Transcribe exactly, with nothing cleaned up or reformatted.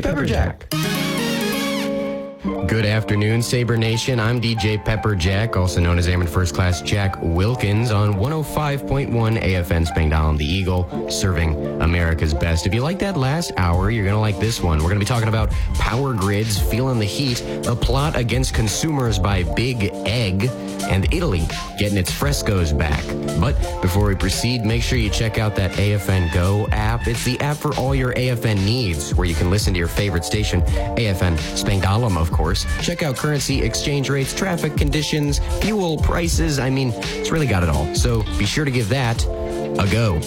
Pepperjack. Good afternoon, Sabre Nation. I'm D J Pepperjack, also known as Airman First Class Jack Wilkins, on one oh five point one A F N Spangdahlem, the Eagle, serving America's best. If you like that last hour, you're going to like this one. We're going to be talking about power grids, feeling the heat, a plot against consumers by Big Egg, and Italy getting its frescoes back. But before we proceed, make sure you check out that A F N Go app. It's the app for all your A F N needs, where you can listen to your favorite station, A F N Spangdahlem, of course. Check out currency, exchange rates, traffic conditions, fuel prices. I mean, it's really got it all. So be sure to give that a go.